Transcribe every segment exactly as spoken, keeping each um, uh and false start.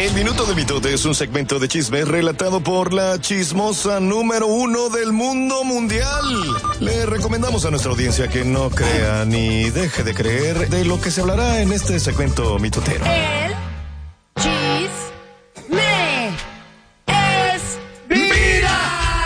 El Minuto de Mitote es un segmento de chismes relatado por la chismosa número uno del mundo mundial. Le recomendamos a nuestra audiencia que no crea ni deje de creer de lo que se hablará en este segmento mitotero. El chisme es vida.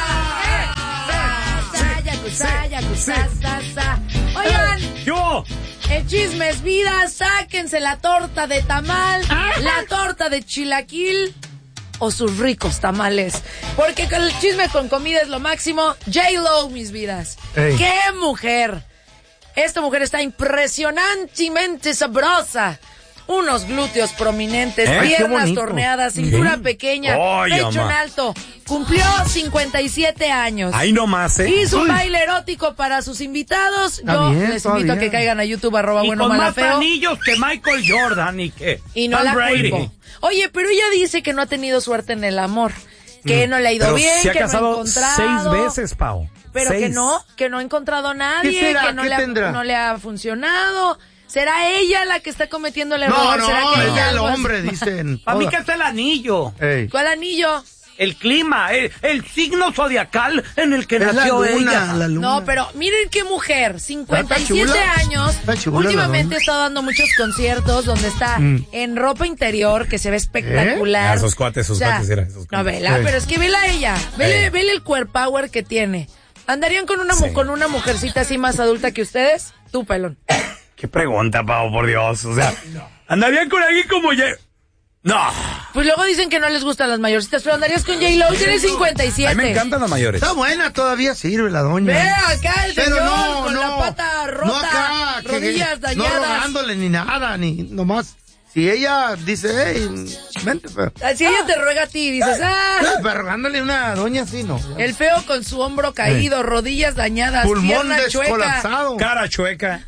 Oigan, yo. El chisme es vida, sáquense la torta de tamal, la torta de chilaquil o sus ricos tamales. Porque con el chisme con comida es lo máximo. J-Lo, mis vidas. Ey. ¡Qué mujer! Esta mujer está impresionantemente sabrosa. Unos glúteos prominentes, ¿Eh? piernas torneadas, cintura ¿Sí? pequeña, Ay, pecho ama. en alto. Cumplió cincuenta y siete años. Ahí nomás, ¿eh? Hizo un Uy. baile erótico para sus invitados. Está Yo bien, les invito a todavía. que caigan a YouTube, arroba Y bueno con mala más feo. anillos que Michael Jordan y que Y no Tom la Brady. culpo. Oye, pero ella dice que no ha tenido suerte en el amor. Que no le ha ido Pero bien, se ha que no ha casado encontrado. seis veces, Pau. Pero Seis. que no, que no ha encontrado a nadie, ¿Qué será? que no ¿Qué le, ha, tendrá? no le ha funcionado. ¿Será ella la que está cometiendo el error? No, no, ¿Será que es ella el algo así? hombre, dicen. A mí todas. que es el anillo, Ey. ¿Cuál anillo? el clima, el, el signo zodiacal en el que Es la nació luna, ella. la luna. No, pero miren qué mujer, cincuenta y Está siete chula. años. Está chula Últimamente la ha estado dando muchos conciertos donde está Mm. en ropa interior, que se ve espectacular. Ah, esos cuates, esos O sea, cuates, era, esos cuates. No, vela, Sí. pero es que vela a ella. Vele, Eh. vele el core power que tiene. ¿Andarían con una, mu- Sí. con una mujercita así más adulta que ustedes? Tú, pelón. Qué pregunta, Pau, por Dios. O sea, ¿andarían con alguien como ya? No. Pues luego dicen que no les gustan las mayorcitas, pero andarías con J-Lo, tiene cincuenta y A siete. mí me encantan las mayores. Está buena, todavía sirve la doña. Ve acá el Pero señor no, con no. la pata rota, No acá, que- rodillas No dañadas. rogándole ni nada, ni nomás. Si ella dice, hey, vente, pero. Así ella te ruega a ti y dices, ah, Pero rogándole una doña así, no. el feo con su hombro caído, rodillas dañadas, Pulmón pierna chueca. descolapsado. Cara chueca.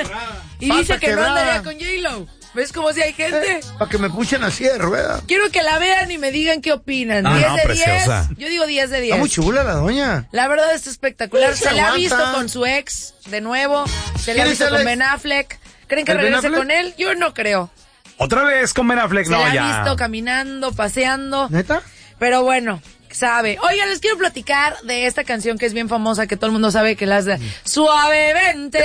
Y Pata dice que no quebrada. andaría con J-Lo. ¿Ves cómo si hay gente? Para que me puchen así de rueda. Quiero que la vean y me digan qué opinan. No, diez no, de preciosa. diez. Yo digo diez de Está muy diez. chula la doña. La verdad es espectacular. Sí, Se se la ha aguanta. visto con su ex de nuevo. Se la ¿Quién ha es visto el con ex? Ben Affleck. ¿Creen que ¿El Ben regrese Affleck? con él? Yo no creo. Otra vez con Ben Affleck, Se no, la ha ya. visto caminando, paseando. ¿Neta? Pero bueno, sabe. Oigan, les quiero platicar de esta canción que es bien famosa, que todo el mundo sabe que la es de Suavemente,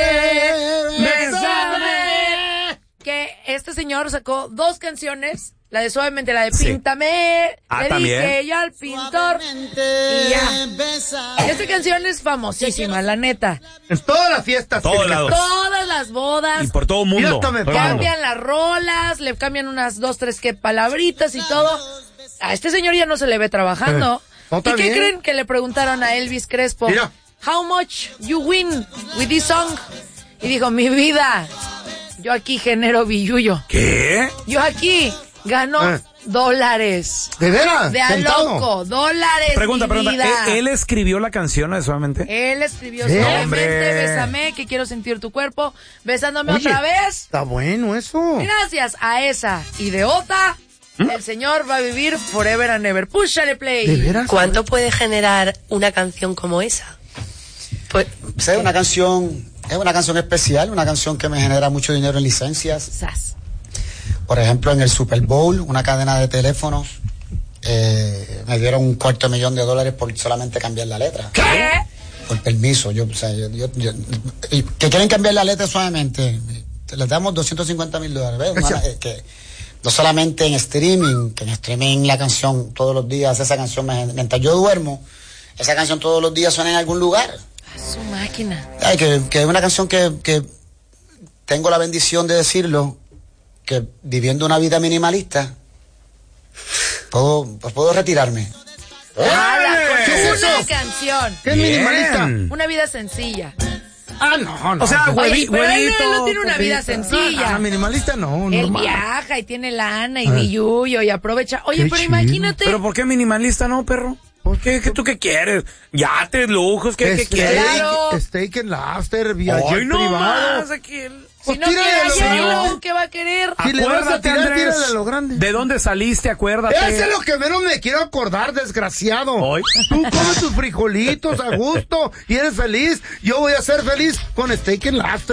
Bésame. Que este señor sacó dos canciones, la de Suavemente, la de Sí. Píntame, Ah, le también. dije yo al pintor, y ya. Esta canción es famosísima, la neta. En todas las fiestas. Todos que- lados. Todas las bodas, Y por todo mundo. Mira, hasta me Todo el mundo. cambian las rolas, le cambian unas dos, tres que palabritas y todo. A este señor ya no se le ve trabajando. Eh, no, ¿Y está qué bien. creen que le preguntaron a Elvis Crespo? Mira. How much you win with this song? Y dijo, mi vida, yo aquí genero billullo. ¿Qué? Yo aquí gano Eh. dólares. ¿De veras? De a ¿Sentado? loco, dólares, Pregunta, mi pregunta. vida. ¿Él, él escribió la canción de Suavemente? Él escribió ¿Eh? Suavemente, Hombre. bésame, que quiero sentir tu cuerpo, besándome Oye, otra vez. Está bueno eso. Gracias a esa idiota, el señor va a vivir forever and ever. Púchale play. ¿De veras? ¿Cuánto puede generar una canción como esa? Pues, Es una canción, es una canción especial, una canción que me genera mucho dinero en licencias. Sas. Por ejemplo, en el Super Bowl, una cadena de teléfonos, eh, me dieron un cuarto de millón de dólares por solamente cambiar la letra. ¿Qué? Por permiso. Yo, o sea, yo, yo- yo- y que quieren cambiar la letra suavemente, les damos doscientos cincuenta mil dólares. ¿Ves? Una- eh, que, no solamente en streaming, que en streaming la canción todos los días, esa canción, me- mientras yo duermo, esa canción todos los días suena en algún lugar. Su máquina. Ay, que, que es una canción que, que tengo la bendición de decirlo, que viviendo una vida minimalista, puedo, pues puedo retirarme. ¿Qué es Una eso? canción. ¿Qué es Bien. minimalista? Una vida sencilla. Ah, no, no. O sea, Oye, huevi- pero él no, él no huevito, tiene una vida copita. sencilla. Ah, minimalista no, Él normal. viaja y tiene lana y billullo y aprovecha. Oye, Qué pero chido. imagínate. ¿Pero por qué minimalista no, perro? ¿Por qué? ¿Qué tú qué quieres? Yates, lujos, ¿qué, qué Steak, quieres? Claro. Steak and lobster, viaje Ay, no privado. más, aquí el- Si Pues no tírale quiere a lo a J-Lo, grande. ¿qué va a querer? Si le vas a Acuérdate, tirar, Andrés, tírale a lo grande. ¿de dónde saliste? Acuérdate. Ese es lo que menos me quiero acordar, desgraciado. Hoy. Tú comes tus frijolitos a gusto y eres feliz. Yo voy a ser feliz con steak and lobster.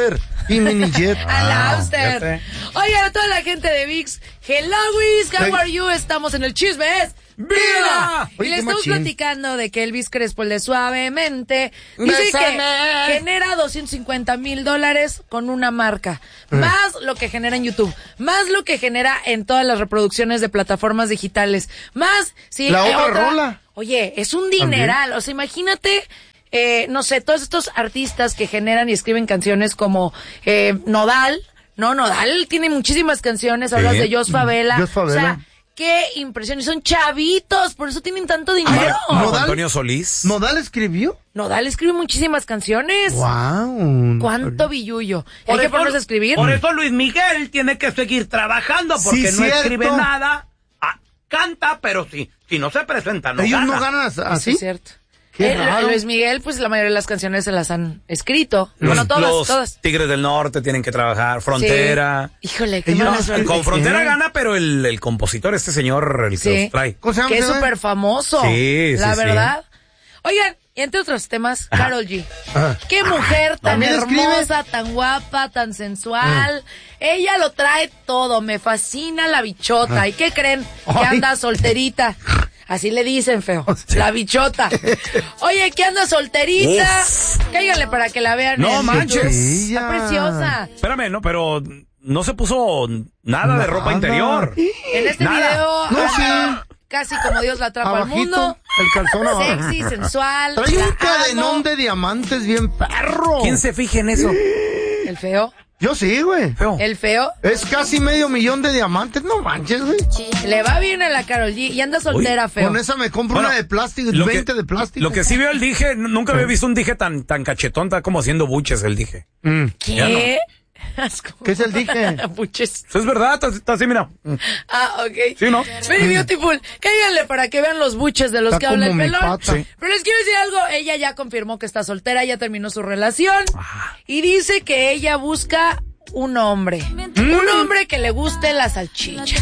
Y mini jet. Al Ah, Amster. fíjate. Oigan, a toda la gente de VIX, hello, Wiz, how Hey. are you? Estamos en el chisme es vida. ¡Vida! Y Oye, le qué estamos machín. platicando de que Elvis Crespo, el de Suavemente, dice Bésame. que genera doscientos cincuenta mil dólares con una marca. Más lo que genera en YouTube. Más lo que genera en todas las reproducciones de plataformas digitales. Más, si La eh, otra rola. Oye, es un dineral. O sea, imagínate, eh, no sé, todos estos artistas que generan y escriben canciones como eh, Nodal. No, Nodal tiene muchísimas canciones. Hablas Sí. de Jos Favela. Jos Favela. O sea, qué impresión. Y son chavitos, por eso tienen tanto dinero. Marco Nodal- Antonio Solís. ¿Nodal escribió? Nodal escribe muchísimas canciones. Wow. Cuánto billullo. Hay Por que eso- ponerse a escribir. Por eso Luis Miguel tiene que seguir trabajando, porque Sí, no cierto. escribe nada. Ah, canta, pero si, si no se presenta, no Ellos gana. no ganan as- Eso así. es cierto. Qué Eh, raro. Luis Miguel, pues la mayoría de las canciones se las han escrito. Los, bueno, todas, los todas. Tigres del Norte tienen que trabajar, Frontera. Sí. Híjole, qué Ellos mala no suerte. Con Frontera ¿Eh? gana, pero el, el compositor, este señor, el que Sí. los trae. ¿Cómo se llama? Que es ese? súper famoso. Sí, sí, La sí. verdad. Oigan, y entre otros temas, Karol G. Ajá. Qué mujer tan ¿también escribe? hermosa, tan guapa, tan sensual. Ella lo trae todo. Me fascina la bichota. ¿Y qué creen? Que Ay. anda solterita. Así le dicen, feo. La bichota. Oye, que anda solterita. Uf. Cáiganle para que la vean. No en manches. YouTube. Ella. Está preciosa. Espérame, no, pero no se puso nada de ropa Nada. interior. En este Nada. video No, anda casi como Dios la atrapa al Abajito, mundo. el calzón abajo. Sexy, sensual. Trae la un cadenón amo. de diamantes bien perro. ¿Quién se fija en eso? El feo. Yo sí, güey. Feo. El feo. Es casi medio millón de diamantes, no manches, güey. Le va bien a la Karol G y anda soltera, Uy, feo. Con esa me compro Bueno, una de plástico, lo veinte que- de plástico. Lo que sí veo el dije, n- nunca había visto un dije tan, tan cachetón, está como haciendo buches el dije. Mm. ¿Qué? Asco. ¿Qué es el dije? Buches. Eso es verdad, está, está así, mira. Ah, ok. Sí, ¿no? Very beautiful. Cáiganle para que vean los buches de los Está que habla el como mi pelón. pata. Sí. Pero les quiero decir algo. Ella ya confirmó que está soltera, ya terminó su relación. Ah. Y dice que ella busca un hombre. Un hombre que le guste la salchicha.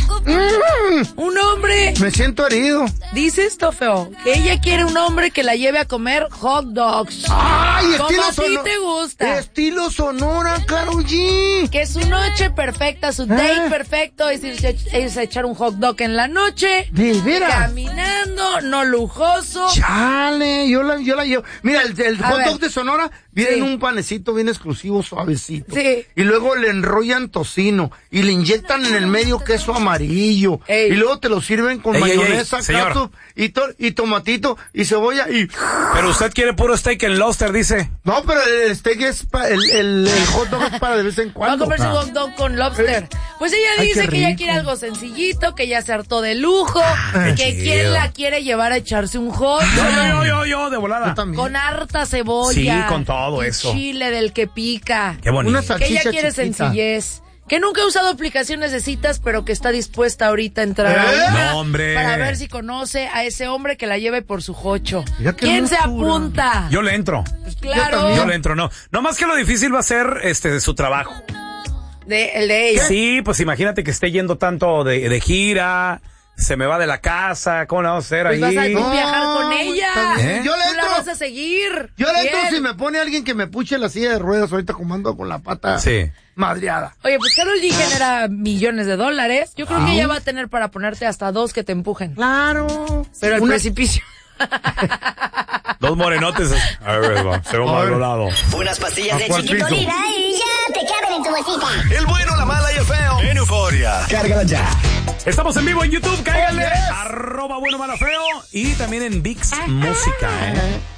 Un hombre. Me siento herido. Dice esto, feo. Que ella quiere un hombre que la lleve a comer hot dogs. ¡Ay, Como estilo a ti Sonora! te gusta. Estilo Sonora, Karol G. Que su noche perfecta, su date Ah. perfecto es irse, irse a echar un hot dog en la noche. ¿De veras? Caminando, no lujoso. Chale, yo la, yo la llevo. Mira, el, el A hot ver. dog de Sonora viene Sí. en un panecito bien exclusivo, suavecito. Sí. Y luego le enrollan tocino y le inyectan en el medio queso amarillo. Ey. Y luego te lo sirven con Ey, ey, ey, mayonesa, señor. catsup y, to- y tomatito y cebolla y... Pero usted quiere puro steak en Lobster, dice. No, pero el steak es para... El, el, el hot dog es para de vez en Va a cuando. comerse un hot dog con lobster. Pues ella Ay, dice qué que ella rico. quiere algo sencillito, que ya se hartó de lujo, qué que chido. quién la quiere llevar a echarse un hot Yo, dog yo, yo, yo, de volada. Yo también. con harta cebolla. Sí, con todo y eso. chile del que pica. Qué bonito. Una Que salchicha ella quiere chiquita. sencillez. Que nunca ha usado aplicaciones de citas, pero que está dispuesta ahorita a entrar a ¿Eh? una No, hombre. para ver si conoce a ese hombre que la lleve por su jocho. Mira qué ¿Quién se locura. apunta? Yo le entro. Pues Yo claro, también. Yo le entro, no. No más que lo difícil va a ser este su trabajo. de, el de ella. Sí, pues imagínate que esté yendo tanto de, de gira, se me va de la casa, ¿cómo la vamos a hacer Pues ahí? vas a No, viajar con ella. está bien. ¿Eh? Yo le Tú la entro. vas a seguir. Yo le entro Bien. si me pone alguien que me puche la silla de ruedas ahorita comando con la pata Sí. madreada. Oye, pues Karol G genera millones de dólares. Yo creo que ella va a tener para ponerte hasta dos que te empujen. Claro. Pero el Una- precipicio. Dos morenotes. A ver, va, se va A para ver. otro lado. Unas pastillas de ¿A cuál chiquito piso? y ya te caben en tu bolsita. El bueno, la mala y el feo. En Euforia. Cárgala ya. Estamos en vivo en YouTube, cáiganle. Oh, yes. Arroba bueno, malo, feo. Y también en VIX Música, ¿eh?